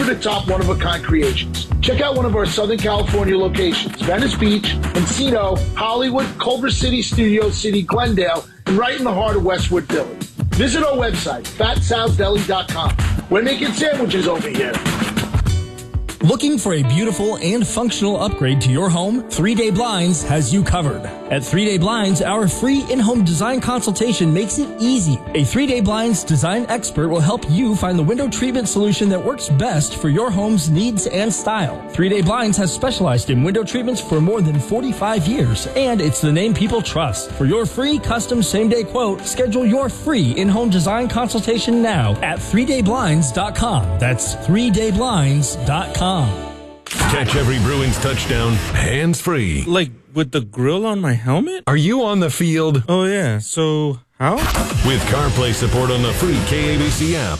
over-the-top, one-of-a-kind creations. Check out one of our Southern California locations, Venice Beach, Encino, Hollywood, Culver City, Studio City, Glendale, and right in the heart of Westwood Village. Visit our website, fatsalsdeli.com. We're making sandwiches over here. Looking for a beautiful and functional upgrade to your home? 3 Day Blinds has you covered. At 3 Day Blinds, our free in-home design consultation makes it easy. A 3 Day Blinds design expert will help you find the window treatment solution that works best for your home's needs and style. 3 Day Blinds has specialized in window treatments for more than 45 years, and it's the name people trust. For your free custom same-day quote, schedule your free in-home design consultation now at 3dayblinds.com. That's 3dayblinds.com. Catch every Bruins touchdown hands-free. Like with the grill on my helmet? Are you on the field? Oh, yeah. So, how? With CarPlay support on the free KABC app.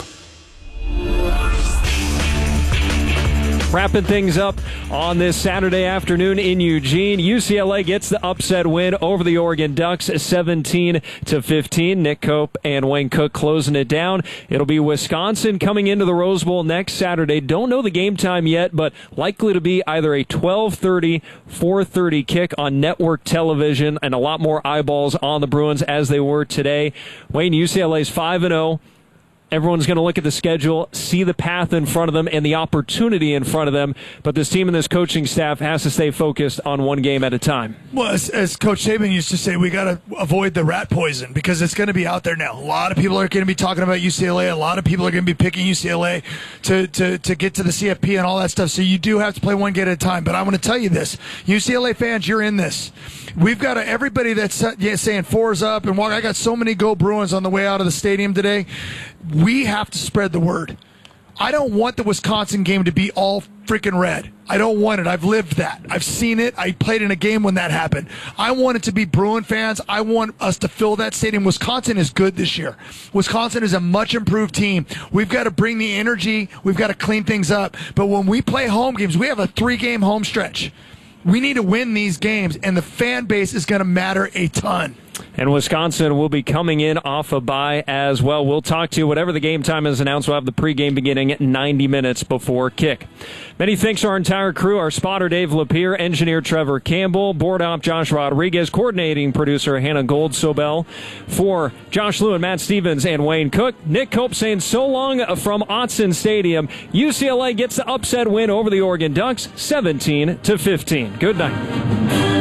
Wrapping things up on this Saturday afternoon in Eugene. UCLA gets the upset win over the Oregon Ducks, 17-15. Nick Cope and Wayne Cook closing it down. It'll be Wisconsin coming into the Rose Bowl next Saturday. Don't know the game time yet, but likely to be either a 12:30, 4:30 kick on network television, and a lot more eyeballs on the Bruins as they were today. Wayne, UCLA's 5-0. Everyone's going to look at the schedule, see the path in front of them and the opportunity in front of them. But this team and this coaching staff has to stay focused on one game at a time. Well, as Coach Saban used to say, we got to avoid the rat poison because it's going to be out there now. A lot of people are going to be talking about UCLA. A lot of people are going to be picking UCLA to get to the CFP and all that stuff. So you do have to play one game at a time. But I want to tell you this. UCLA fans, you're in this. We've got everybody that's saying four's up and walk. I got so many Go Bruins on the way out of the stadium today. We have to spread the word. I don't want the Wisconsin game to be all freaking red. I don't want it. I've lived that. I've seen it. I played in a game when that happened. I want it to be Bruin fans. I want us to fill that stadium. Wisconsin is good this year. Wisconsin is a much improved team. We've got to bring the energy. We've got to clean things up. But when we play home games, we have a 3-game home stretch. We need to win these games, and the fan base is going to matter a ton. And Wisconsin will be coming in off a bye as well. We'll talk to you whatever the game time is announced. We'll have the pregame beginning at 90 minutes before kick. Many thanks to our entire crew, our spotter Dave Lapierre, engineer Trevor Campbell, board op Josh Rodriguez, coordinating producer Hannah Goldsobel. For Josh Lewin, Matt Stevens, and Wayne Cook, Nick Cope saying so long from Autzen Stadium. UCLA gets the upset win over the Oregon Ducks, 17-15. Good night.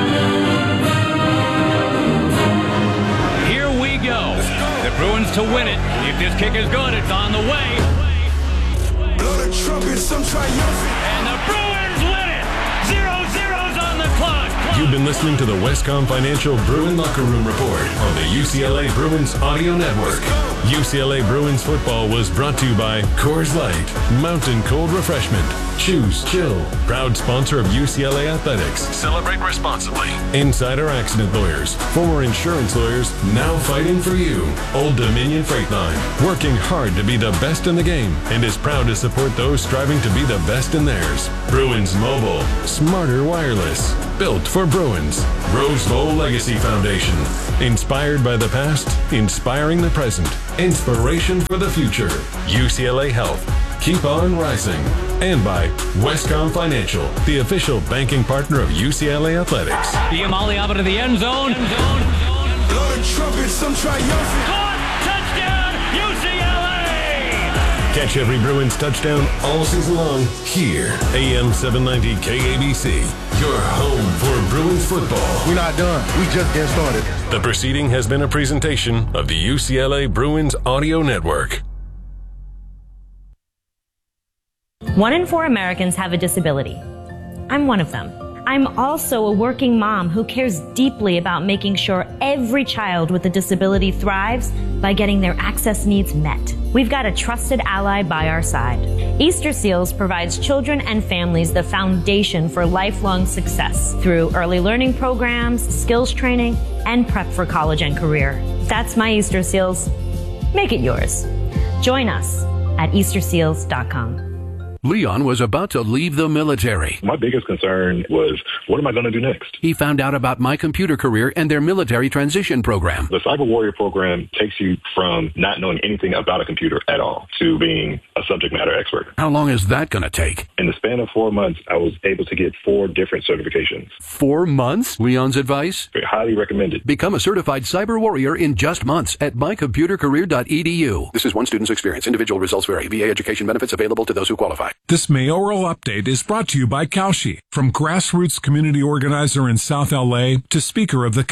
Bruins to win it. If this kick is good, it's on the way. Blow the trumpets, I'm triumphant. And the Bruins win it. 0-0's on the clock. You've been listening to the Westcom Financial Bruin Locker Room Report on the UCLA Bruins Audio Network. UCLA Bruins football was brought to you by Coors Light, Mountain Cold Refreshment, Choose Chill, proud sponsor of UCLA Athletics. Celebrate responsibly. Insider Accident Lawyers, former insurance lawyers, now fighting for you. Old Dominion Freight Line, working hard to be the best in the game and is proud to support those striving to be the best in theirs. Bruins Mobile, smarter wireless, built for Bruins. Rose Bowl Legacy Foundation, inspired by the past, inspiring the present, inspiration for the future. UCLA Health, keep on rising. And by Westcom Financial, the official banking partner of UCLA Athletics. Diamaliava to the end zone. Blow the trumpets, I'm triumphant. Touchdown, UCLA! Catch every Bruins touchdown all season long here. AM 790 KABC, your home for Bruins football. We're not done. We just getting started. The proceeding has been a presentation of the UCLA Bruins Audio Network. 1 in 4 Americans have a disability. I'm one of them. I'm also a working mom who cares deeply about making sure every child with a disability thrives by getting their access needs met. We've got a trusted ally by our side. Easter Seals provides children and families the foundation for lifelong success through early learning programs, skills training, and prep for college and career. That's my Easter Seals. Make it yours. Join us at easterseals.com. Leon was about to leave the military. My biggest concern was, what am I going to do next? He found out about My Computer Career and their military transition program. The Cyber Warrior program takes you from not knowing anything about a computer at all to being a subject matter expert. How long is that going to take? In the span of 4 months, I was able to get 4 different certifications. 4 months? Leon's advice? Highly recommended. Become a certified cyber warrior in just months at mycomputercareer.edu. This is one student's experience. Individual results vary. VA education benefits available to those who qualify. This mayoral update is brought to you by Kaushi. From grassroots community organizer in South LA to Speaker of the